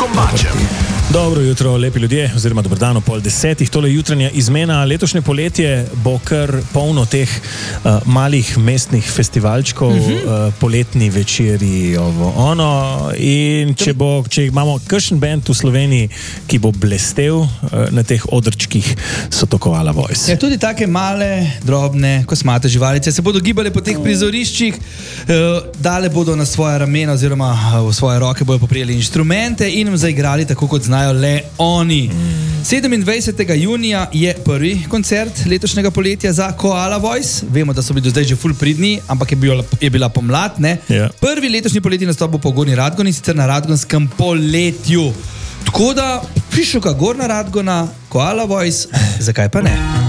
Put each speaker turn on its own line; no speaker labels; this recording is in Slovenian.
Kovačem.
Dobro jutro, lepi ljudje, oziroma dober dan, 9:30. Tole jutranja izmena. Letošnje poletje bo kar polno teh malih mestnih festivalčkov, poletni večeri, ovo, ono. In če imamo kakšen band v Sloveniji, ki bo blestev na teh odrčkih, so to Koala Voice.
Ja, tudi take male, drobne, kosmate živalice se bodo gibale po teh prizoriščih, dale bodo na svoje ramena oziroma v svoje roke bodo poprijeli inštrumente in jim zaigrali tako, kot znajo le oni. 27. junija je prvi koncert letošnjega poletja za Koala Voice. Vemo, da so bili do zdaj že ful pridni, ampak je bila pomlad, ne?
Ja.
Prvi letošnji poletni nastop bo po Gornji Radgoni, sicer na Radgonskem poletju. Tako da, pišu ka Gornja Radgona, Koala Voice, zakaj pa ne?